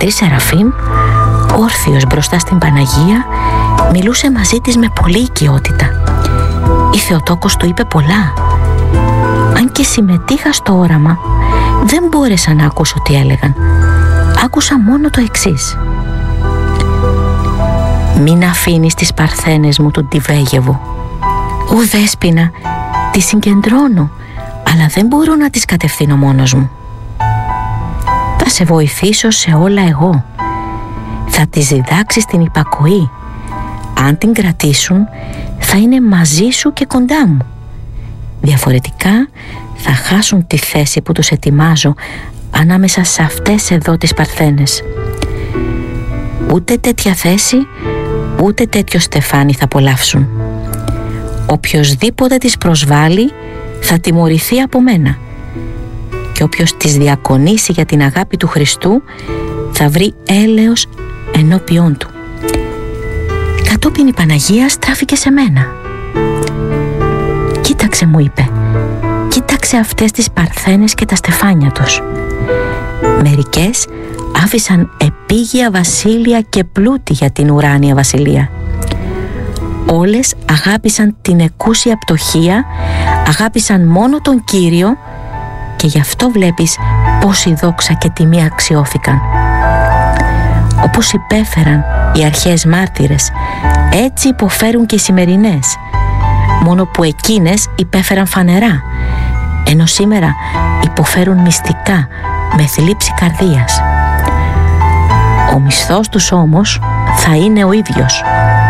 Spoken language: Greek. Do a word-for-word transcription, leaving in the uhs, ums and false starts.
πατρίς Σεραφείμ, όρθιος μπροστά στην Παναγία, μιλούσε μαζί της με πολλή οικειότητα. Η Θεοτόκος του είπε πολλά. Αν και συμμετείχα στο όραμα, δεν μπόρεσα να ακούσω τι έλεγαν. Άκουσα μόνο το εξής: «Μην αφήνεις τις παρθένες μου του Ντιβέγεβου». «Ου Δέσποινα, τις συγκεντρώνω, αλλά δεν μπορώ να τις κατευθύνω μόνος μου». «Θα σε βοηθήσω σε όλα εγώ. Θα τις διδάξεις την υπακοή. Αν την κρατήσουν, θα είναι μαζί σου και κοντά μου. Διαφορετικά θα χάσουν τη θέση που τους ετοιμάζω ανάμεσα σε αυτές εδώ τις παρθένες. Ούτε τέτοια θέση, ούτε τέτοιο στεφάνι θα απολαύσουν. Οποιοσδήποτε τις προσβάλλει θα τιμωρηθεί από μένα, και όποιος τις διακονήσει για την αγάπη του Χριστού θα βρει έλεος ενώπιόν του». Κατόπιν η Παναγία στράφηκε σε μένα. «Κοίταξε», μου είπε, «κοίταξε αυτές τις παρθένες και τα στεφάνια τους. Μερικές άφησαν επίγεια βασίλεια και πλούτη για την ουράνια βασιλεία. Όλες αγάπησαν την εκούσια πτωχία, αγάπησαν μόνο τον Κύριο, και γι' αυτό βλέπεις πόση δόξα και τιμή αξιώθηκαν. Όπως υπέφεραν οι αρχαίες μάρτυρες, έτσι υποφέρουν και οι σημερινές, μόνο που εκείνες υπέφεραν φανερά, ενώ σήμερα υποφέρουν μυστικά, με θλίψη καρδίας. Ο μισθός τους όμως θα είναι ο ίδιος.